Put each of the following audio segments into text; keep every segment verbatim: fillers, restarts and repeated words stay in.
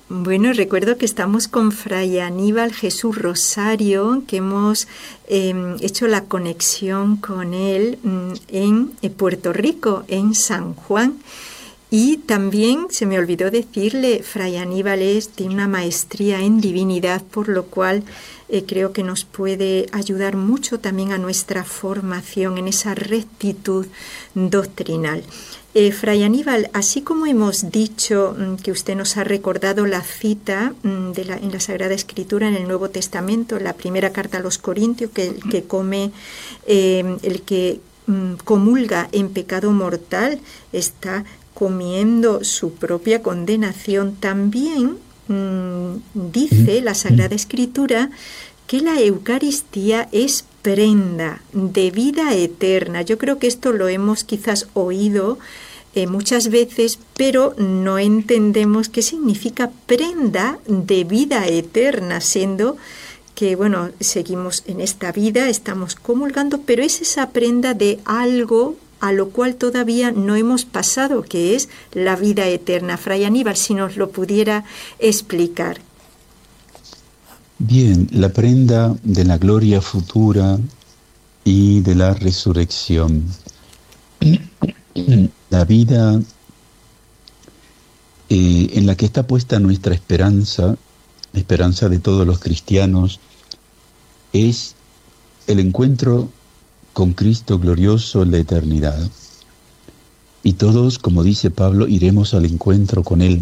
Bueno, recuerdo que estamos con Fray Aníbal Jesús Rosario, que hemos eh, hecho la conexión con él mm, en eh, Puerto Rico, en San Juan. Y también se me olvidó decirle, Fray Aníbal es, tiene una maestría en divinidad, por lo cual eh, creo que nos puede ayudar mucho también a nuestra formación en esa rectitud doctrinal. Eh, Fray Aníbal, así como hemos dicho mm, que usted nos ha recordado la cita mm, de la, en la Sagrada Escritura en el Nuevo Testamento, la primera carta a los Corintios, que el que come, eh, el que mm, comulga en pecado mortal está comiendo su propia condenación, también mmm, dice la Sagrada Escritura que la Eucaristía es prenda de vida eterna. Yo creo que esto lo hemos quizás oído eh, muchas veces, pero no entendemos qué significa prenda de vida eterna, siendo que, bueno, seguimos en esta vida, estamos comulgando, pero es esa prenda de algo a lo cual todavía no hemos pasado, que es la vida eterna. Fray Aníbal, si nos lo pudiera explicar. Bien, la prenda de la gloria futura y de la resurrección. La vida eh, en la que está puesta nuestra esperanza, la esperanza de todos los cristianos, es el encuentro con Cristo glorioso en la eternidad. Y todos, como dice Pablo, iremos al encuentro con Él.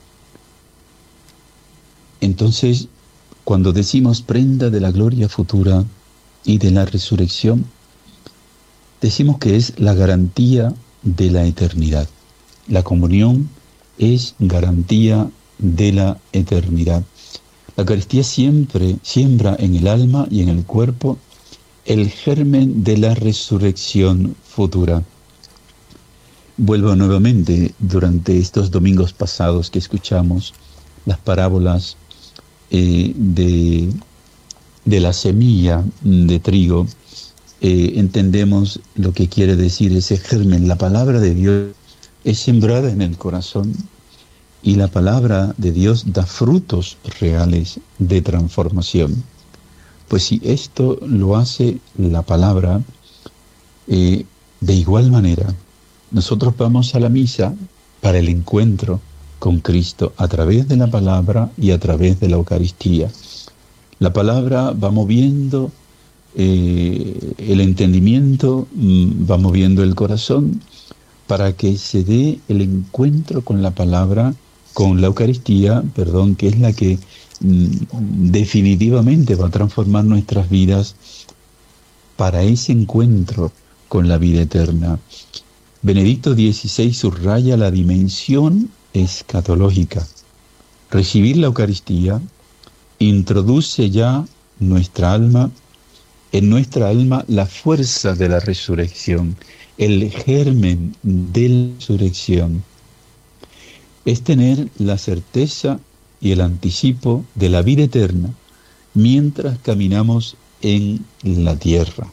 Entonces, cuando decimos prenda de la gloria futura y de la resurrección, decimos que es la garantía de la eternidad. La comunión es garantía de la eternidad. La Eucaristía siempre siembra en el alma y en el cuerpo el germen de la resurrección futura. Vuelvo nuevamente, durante estos domingos pasados que escuchamos las parábolas eh, de, de la semilla de trigo, eh, entendemos lo que quiere decir ese germen. La palabra de Dios es sembrada en el corazón y la palabra de Dios da frutos reales de transformación. Pues si esto lo hace la palabra, eh, de igual manera, nosotros vamos a la misa para el encuentro con Cristo a través de la palabra y a través de la Eucaristía. La palabra va moviendo eh, el entendimiento, va moviendo el corazón para que se dé el encuentro con la palabra, con la Eucaristía, perdón, que es la que definitivamente va a transformar nuestras vidas para ese encuentro con la vida eterna. Benedicto dieciséis subraya la dimensión escatológica. Recibir la Eucaristía introduce ya nuestra alma, en nuestra alma la fuerza de la resurrección, el germen de la resurrección. Es tener la certeza y el anticipo de la vida eterna mientras caminamos en la tierra.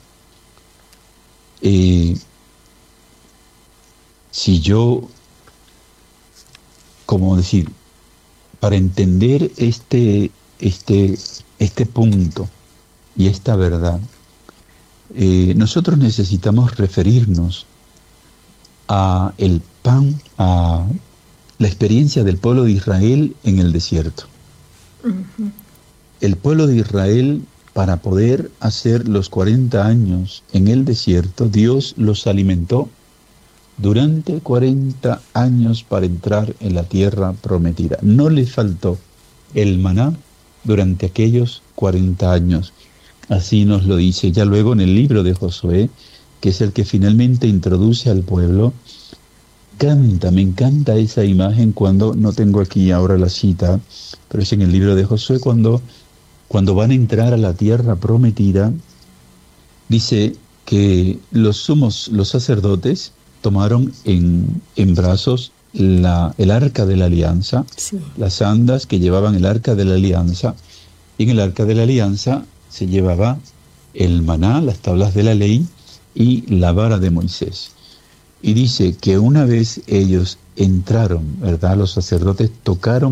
Eh, si yo, como decir, para entender este, este, este punto y esta verdad, eh, nosotros necesitamos referirnos a el pan, a la experiencia del pueblo de Israel en el desierto. Uh-huh. El pueblo de Israel, para poder hacer los cuarenta años en el desierto, Dios los alimentó durante cuarenta años para entrar en la tierra prometida. No les faltó el maná durante aquellos cuarenta años. Así nos lo dice ya luego en el libro de Josué, que es el que finalmente introduce al pueblo. Canta, me encanta esa imagen cuando, no tengo aquí ahora la cita, pero es en el libro de Josué, cuando, cuando van a entrar a la tierra prometida, dice que los sumos, los sacerdotes, tomaron en, en brazos la, el arca de la alianza, sí. Las andas que llevaban el arca de la alianza, y en el arca de la alianza se llevaba el maná, las tablas de la ley y la vara de Moisés. Y dice que una vez ellos entraron, ¿verdad? Los sacerdotes tocaron